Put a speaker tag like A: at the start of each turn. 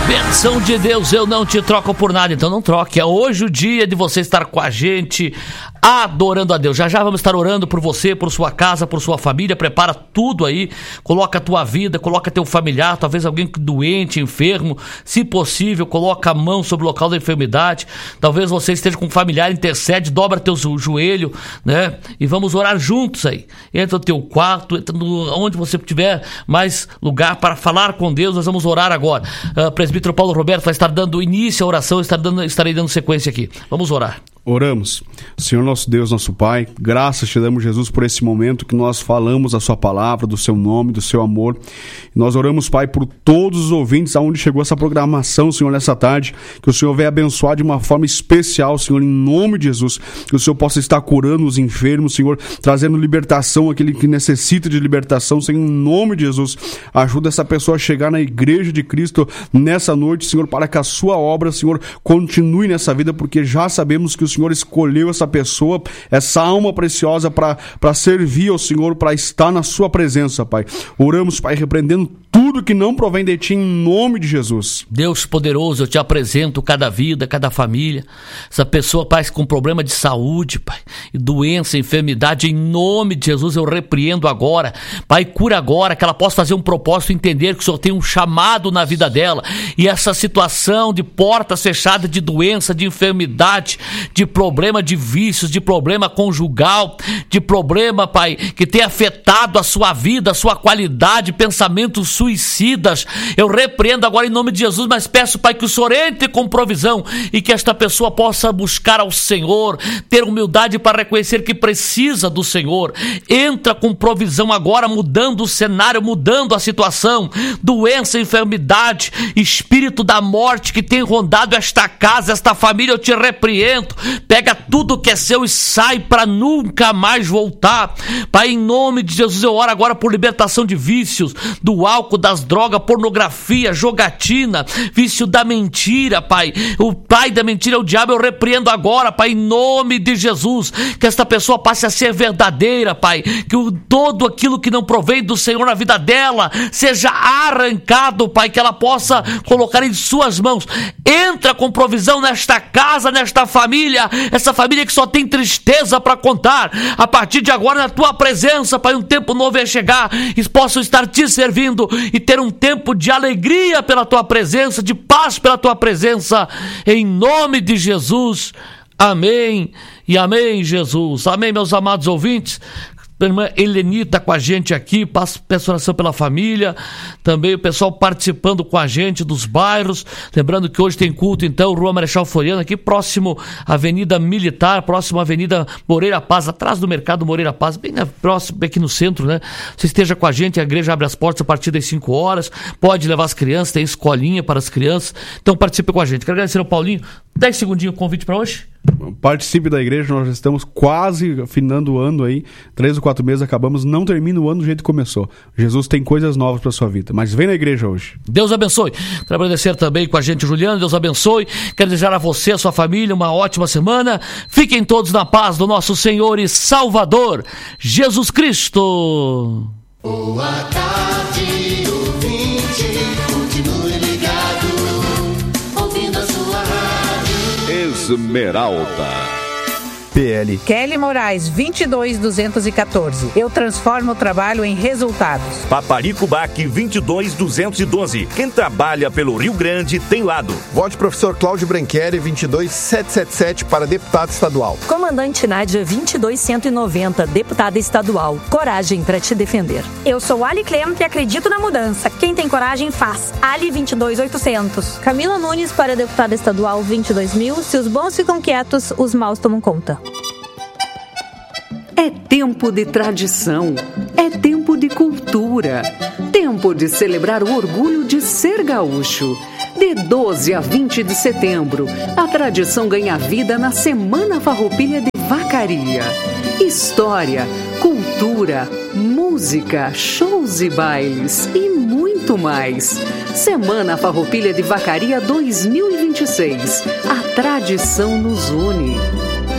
A: Bênção de Deus, eu não te troco por nada, então não troque. É hoje o dia de você estar com a gente, adorando a Deus. Já já vamos estar orando por você, por sua casa, por sua família. Prepara tudo aí, coloca a tua vida, coloca teu familiar, talvez alguém doente, enfermo. Se possível, coloca a mão sobre o local da enfermidade. Talvez você esteja com um familiar, intercede, dobra teu joelho, né? E vamos orar juntos aí. Entra no teu quarto, entra onde você tiver mais lugar para falar com Deus. Nós vamos orar agora. Presbítero Paulo Roberto vai estar dando início à oração, estarei dando sequência aqui. Vamos orar.
B: Oramos. Senhor nosso Deus, nosso Pai, graças te damos, Jesus, por esse momento que nós falamos a sua palavra, do seu nome, do seu amor. Nós oramos, Pai, por todos os ouvintes aonde chegou essa programação, Senhor, nessa tarde, que o Senhor venha abençoar de uma forma especial, Senhor, em nome de Jesus, que o Senhor possa estar curando os enfermos, Senhor, trazendo libertação, aquele que necessita de libertação, Senhor, em nome de Jesus. Ajuda essa pessoa a chegar na igreja de Cristo nessa noite, Senhor, para que a sua obra, Senhor, continue nessa vida, porque já sabemos que o Senhor escolheu essa pessoa, essa alma preciosa para servir ao Senhor, para estar na sua presença, Pai. Oramos, Pai, repreendendo tudo que não provém de Ti, em nome de Jesus.
A: Deus poderoso, eu te apresento cada vida, cada família, essa pessoa, Pai, com problema de saúde, Pai, doença, enfermidade, em nome de Jesus eu repreendo agora, Pai, cura agora, que ela possa fazer um propósito, entender que o Senhor tem um chamado na vida dela, e essa situação de portas fechadas, de doença, de enfermidade, de problema de vícios, de problema conjugal, de problema, Pai, que tem afetado a sua vida, a sua qualidade, pensamentos suicidas, eu repreendo agora em nome de Jesus, mas peço, Pai, que o Senhor entre com provisão e que esta pessoa possa buscar ao Senhor, ter humildade para reconhecer que precisa do Senhor. Entra com provisão agora, mudando o cenário, mudando a situação, doença, enfermidade, espírito da morte que tem rondado esta casa, esta família, eu te repreendo. Pega tudo que é seu e sai para nunca mais voltar. Pai, em nome de Jesus, eu oro agora por libertação de vícios, do álcool, das drogas, pornografia, jogatina, vício da mentira, Pai. O pai da mentira é o diabo, eu repreendo agora, Pai, em nome de Jesus, que esta pessoa passe a ser verdadeira, Pai, que todo aquilo que não provém do Senhor na vida dela seja arrancado, Pai, que ela possa colocar em suas mãos. Entra com provisão nesta casa, nesta família, essa família que só tem tristeza para contar. A partir de agora, na tua presença, Pai, um tempo novo é chegar e possam estar te servindo e ter um tempo de alegria pela tua presença, de paz pela tua presença, em nome de Jesus. Amém e amém, Jesus. Amém, meus amados ouvintes. A irmã Helenita com a gente aqui, peço oração pela família, também o pessoal participando com a gente dos bairros, lembrando que hoje tem culto, então, Rua Marechal Floriano, aqui próximo à Avenida Militar, próximo à Avenida Moreira Paz, atrás do Mercado Moreira Paz, bem próximo, bem aqui no centro, né? Você esteja com a gente, a igreja abre as portas a partir das 5 horas, pode levar as crianças, tem escolinha para as crianças, então participe com a gente. Quero agradecer ao Paulinho, 10 segundinhos o convite para hoje.
B: Participe da igreja, nós já estamos quase afinando o ano aí, 3 ou 4 meses acabamos, não termina o ano do jeito que começou. Jesus tem coisas novas para sua vida, mas vem na igreja hoje.
A: Deus abençoe. Quero agradecer também com a gente, Juliano, Deus abençoe. Quero desejar a você, a sua família, uma ótima semana. Fiquem todos na paz do nosso Senhor e Salvador, Jesus Cristo.
C: Boa tarde, ouvinte, continue ligado, ouvindo a sua rádio
D: Esmeralda.
E: PL
F: Kelly Moraes, 22.214. Eu transformo o trabalho em resultados.
D: Paparico Baque, 22.212. Quem trabalha pelo Rio Grande tem lado.
E: Vote professor Cláudio Branchieri, 22.777 para deputado estadual.
G: Comandante Nádia, 22.190, deputada estadual. Coragem para te defender.
H: Eu sou Ali Clemente e acredito na mudança. Quem tem coragem faz. Ali, 22.800.
I: Camila Nunes para deputada estadual, 22.000. Se os bons ficam quietos, os maus tomam conta.
J: É tempo de tradição, é tempo de cultura, tempo de celebrar o orgulho de ser gaúcho. De 12 a 20 de setembro, a tradição ganha vida na Semana Farroupilha de Vacaria. História, cultura, música, shows e bailes e muito mais. Semana Farroupilha de Vacaria 2026. A tradição nos une.